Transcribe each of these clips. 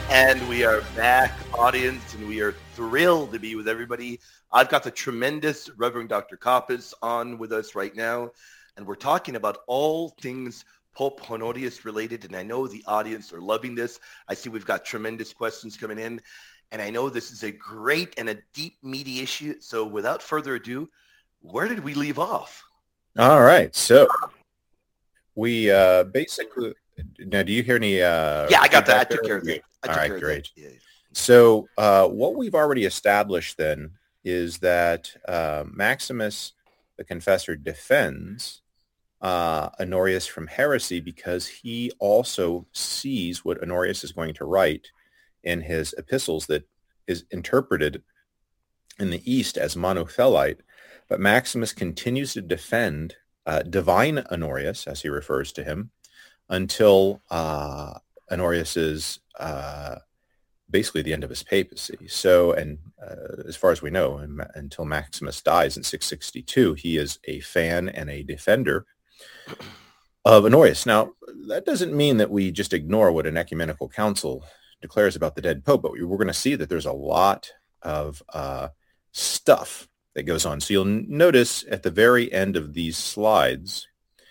And we are back, audience, and we are thrilled to be with everybody. I've got the tremendous Reverend Dr. Kappas on with us right now, and we're talking about all things Pope Honorius related, and I know the audience are loving this. I see we've got tremendous questions coming in, and I know this is a great and a deep, meaty issue. So without further ado, where did we leave off? All right. So we basically now do you hear any Yeah, I got that. I feedback took there? care of that. I All took right, care of that. great. Yeah. So what we've already established then is that Maximus the Confessor defends Honorius from heresy because he also sees what Honorius is going to write in his epistles that is interpreted in the East as monothelite. But Maximus continues to defend divine Honorius, as he refers to him, until Honorius's basically the end of his papacy. So, and as far as we know, until Maximus dies in 662, he is a fan and a defender of Honorius. Now, that doesn't mean that we just ignore what an ecumenical council declares about the dead pope, but we're going to see that there's a lot of stuff that goes on. So you'll notice at the very end of these slides,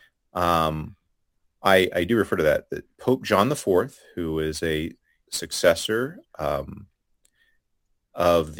I do refer to that Pope John IV, who is a successor of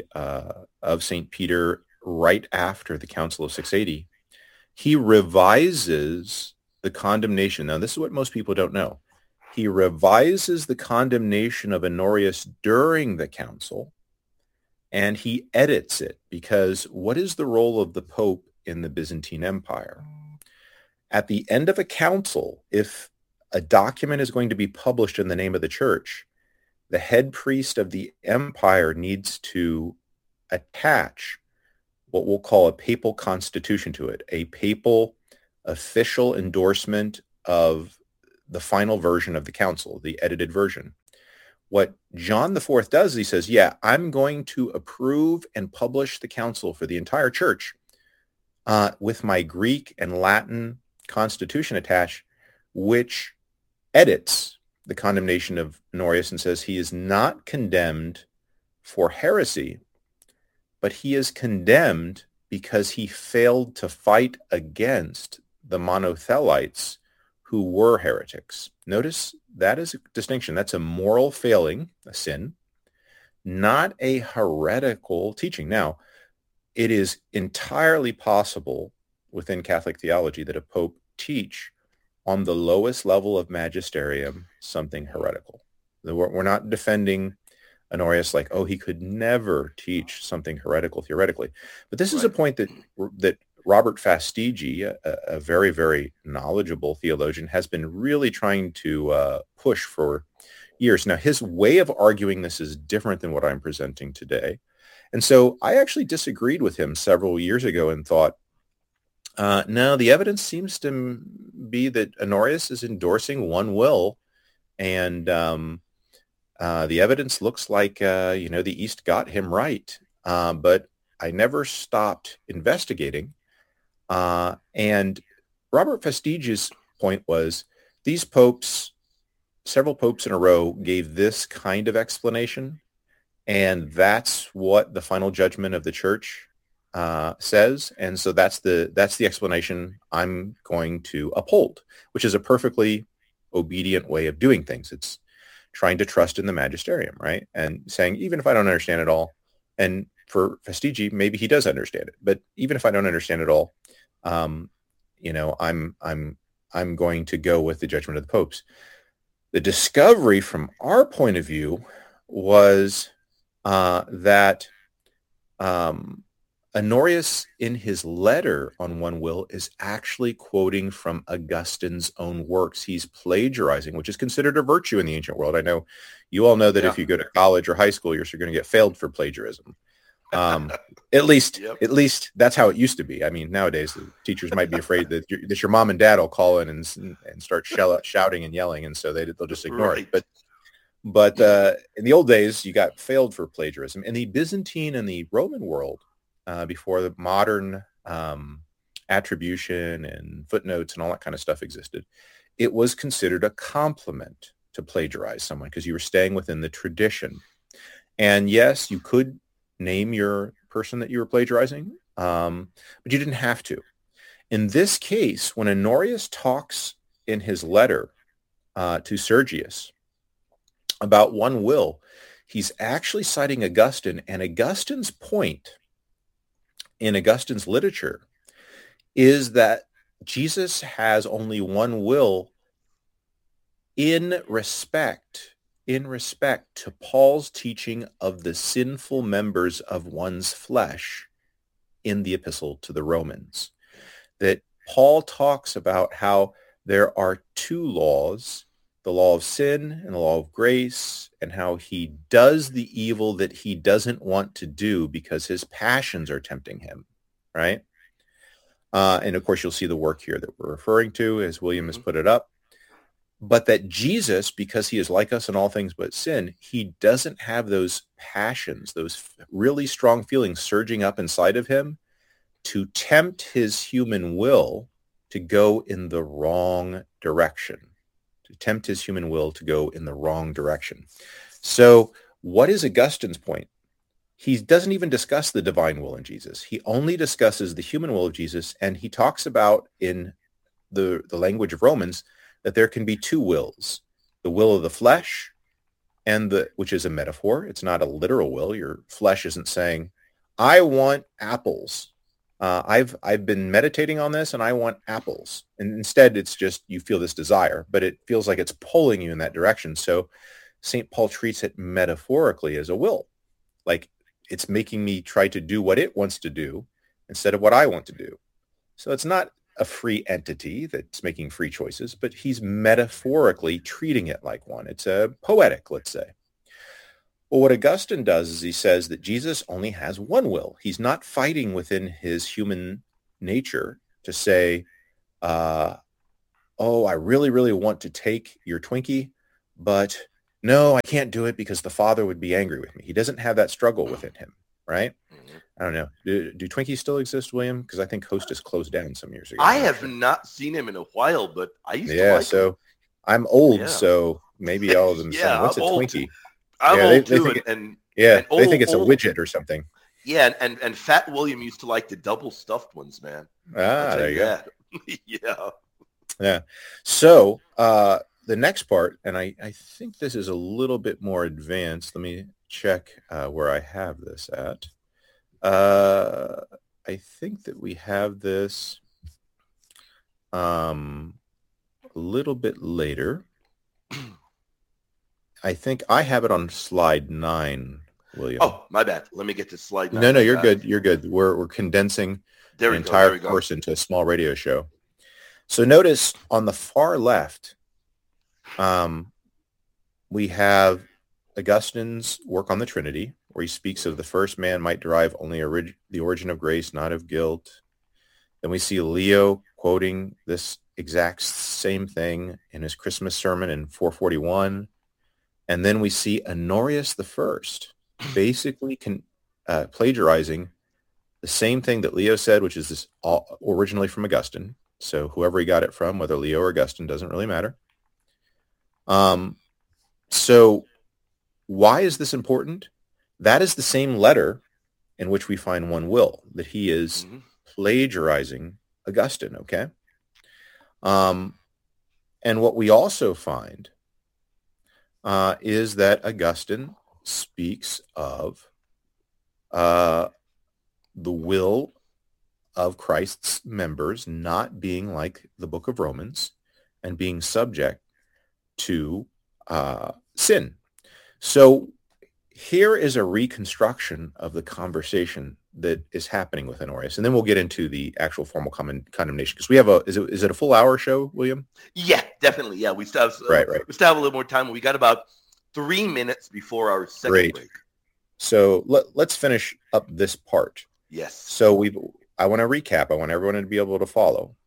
St. Peter right after the Council of 680, he revises the condemnation. Now, this is what most people don't know. He revises the condemnation of Honorius during the council, and he edits it because what is the role of the Pope in the Byzantine Empire? At the end of a council, if a document is going to be published in the name of the church, the head priest of the empire needs to attach what we'll call a papal constitution to it, a papal official endorsement of the final version of the council, the edited version. What John IV does is he says, yeah, I'm going to approve and publish the council for the entire church with my Greek and Latin constitution attached, which edits the condemnation of Honorius and says he is not condemned for heresy, but he is condemned because he failed to fight against the monothelites who were heretics. Notice that is a distinction. That's a moral failing, a sin, not a heretical teaching. Now, it is entirely possible within Catholic theology that a pope teach on the lowest level of magisterium something heretical. We're not defending Honorius like, oh, he could never teach something heretical theoretically. But this is a point that Robert Fastigi, a very, very knowledgeable theologian, has been really trying to push for years. Now, his way of arguing this is different than what I'm presenting today. And so I actually disagreed with him several years ago and thought, no, the evidence seems to be that Honorius is endorsing one will, and the evidence looks like, the East got him right. But I never stopped investigating. And Robert Fastigi's point was these popes, several popes in a row, gave this kind of explanation, and that's what the final judgment of the church says. And so that's the explanation I'm going to uphold, which is a perfectly obedient way of doing things. It's trying to trust in the magisterium, right? And saying, even if I don't understand it all, and for Fastigi, maybe he does understand it, but even if I don't understand it all, I'm going to go with the judgment of the popes. The discovery from our point of view was that Honorius, in his letter on one will, is actually quoting from Augustine's own works. He's plagiarizing, which is considered a virtue in the ancient world. I know you all know that if you go to college or high school, you're going to get failed for plagiarism. At least that's how it used to be. I mean, nowadays the teachers might be afraid that your mom and dad will call in and start shouting and yelling, and so they'll just ignore it. But in the old days, you got failed for plagiarism. In the Byzantine and the Roman world, before the modern attribution and footnotes and all that kind of stuff existed, it was considered a compliment to plagiarize someone because you were staying within the tradition. And yes, you could name your person that you were plagiarizing, but you didn't have to. In this case, when Honorius talks in his letter to Sergius about one will, he's actually citing Augustine, and Augustine's point in Augustine's literature is that Jesus has only one will in respect to Paul's teaching of the sinful members of one's flesh in the epistle to the Romans. That Paul talks about how there are two laws, the law of sin and the law of grace, and how he does the evil that he doesn't want to do because his passions are tempting him, right? And of course, you'll see the work here that we're referring to as William has put it up. But that Jesus, because he is like us in all things but sin, he doesn't have those passions, those really strong feelings surging up inside of him to tempt his human will to go in the wrong direction, So what is Augustine's point? He doesn't even discuss the divine will in Jesus. He only discusses the human will of Jesus, and he talks about in the language of Romans that there can be two wills, the will of the flesh, which is a metaphor. It's not a literal will. Your flesh isn't saying, I want apples. I've been meditating on this and I want apples. And instead, it's just you feel this desire, but it feels like it's pulling you in that direction. So St. Paul treats it metaphorically as a will. Like it's making me try to do what it wants to do instead of what I want to do. So it's not a free entity that's making free choices, but he's metaphorically treating it like one. It's a poetic, let's say. Well, what Augustine does is he says that Jesus only has one will. He's not fighting within his human nature to say, I really, really want to take your Twinkie, but no, I can't do it because the Father would be angry with me. He doesn't have that struggle within him, right? I don't know. Do Twinkies still exist, William? Because I think Hostess closed down some years ago. I have not seen him in a while, but I used to like him. I'm old, so maybe all of them saying, what's a Twinkie? I'm old too, they think it's a widget or something. Yeah, and Fat William used to like the double stuffed ones, man. There you go. Yeah. So the next part, and I think this is a little bit more advanced. Let me check where I have this at. I think that we have this a little bit later. I think I have it on slide 9, William. Oh, my bad. Let me get to slide 9. No, you're good. You're good. We're condensing the entire course into a small radio show. So notice on the far left, we have Augustine's work on the Trinity, where he speaks of the first man might derive only the origin of grace, not of guilt. Then we see Leo quoting this exact same thing in his Christmas sermon in 441. And then we see Honorius I basically plagiarizing the same thing that Leo said, which is this originally from Augustine. So whoever he got it from, whether Leo or Augustine, doesn't really matter. So why is this important? That is the same letter in which we find one will, that he is plagiarizing Augustine, okay? And what we also find is that Augustine speaks of the will of Christ's members not being like the book of Romans and being subject to sin. So here is a reconstruction of the conversation that is happening with Honorius, and then we'll get into the actual formal condemnation, because we have is it a full hour show, William? Yeah, definitely. Yeah, we still have right. We still have a little more time. We got about 3 minutes before our second break. So let's finish up this part. Yes. So I want to recap. I want everyone to be able to follow.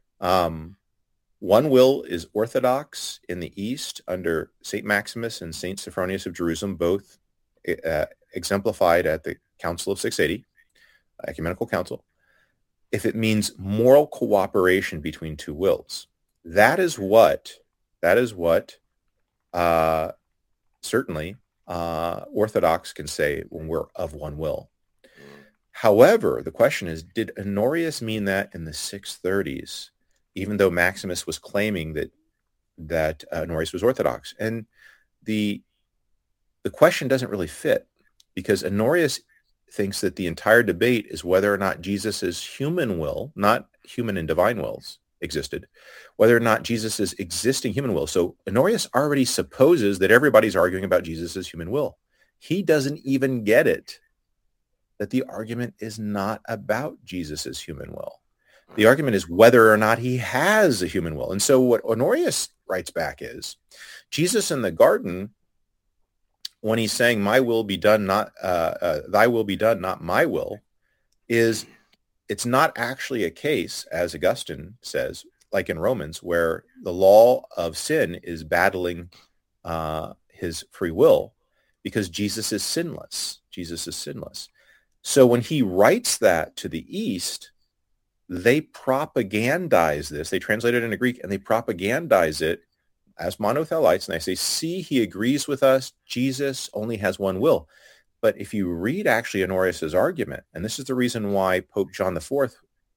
One will is orthodox in the East under St. Maximus and St. Sophronius of Jerusalem, both exemplified at the Council of 680, Ecumenical Council. If it means moral cooperation between two wills, that is what certainly Orthodox can say when we're of one will. However, the question is, did Honorius mean that in the 630s, even though Maximus was claiming that Honorius was Orthodox? And the question doesn't really fit, because Honorius thinks that the entire debate is whether or not Jesus's human will, not human and divine wills, existed, whether or not Jesus's existing human will. So Honorius already supposes that everybody's arguing about Jesus's human will. He doesn't even get it, that the argument is not about Jesus's human will. The argument is whether or not he has a human will. And so what Honorius writes back is, Jesus in the garden, when he's saying, my will be done, not thy will be done, not my will, it's not actually a case, as Augustine says, like in Romans, where the law of sin is battling his free will, because Jesus is sinless. Jesus is sinless. So when he writes that to the East, they propagandize this. They translate it into Greek and they propagandize it as monothelites. And they say, see, he agrees with us. Jesus only has one will. But if you read actually Honorius's argument, and this is the reason why Pope John IV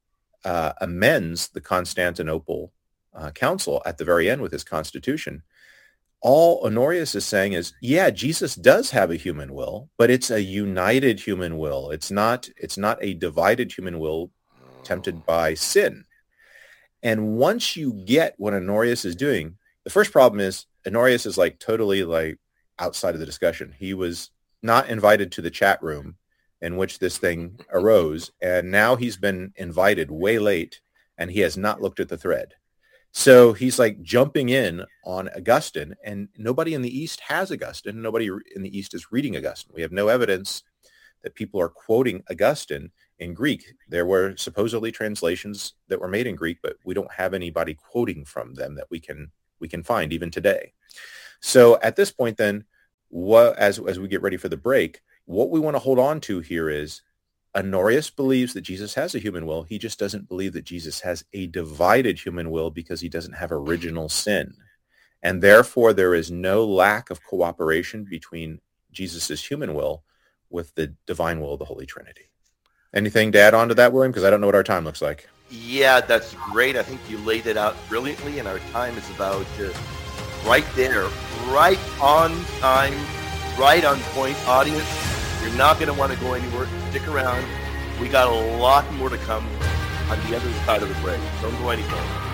amends the Constantinople Council at the very end with his constitution, all Honorius is saying is, yeah, Jesus does have a human will, but it's a united human will. It's not a divided human will tempted by sin. And once you get what Honorius is doing, the first problem is Honorius is totally outside of the discussion. He was not invited to the chat room in which this thing arose, and now he's been invited way late, and he has not looked at the thread. So he's jumping in on Augustine, and nobody in the East has Augustine. Nobody in the East is reading Augustine. We have no evidence that people are quoting Augustine in Greek. There were supposedly translations that were made in Greek, but we don't have anybody quoting from them that we can find even today. So at this point then, as we get ready for the break, what we want to hold on to here is Honorius believes that Jesus has a human will. He just doesn't believe that Jesus has a divided human will because he doesn't have original sin. And therefore, there is no lack of cooperation between Jesus' human will with the divine will of the Holy Trinity. Anything to add on to that, William? Because I don't know what our time looks like. Yeah, that's great. I think you laid it out brilliantly, and our time is about right there, right on time, right on point. Audience, you're not going to want to go anywhere. Stick around. We got a lot more to come on the other side of the break. Don't go anywhere.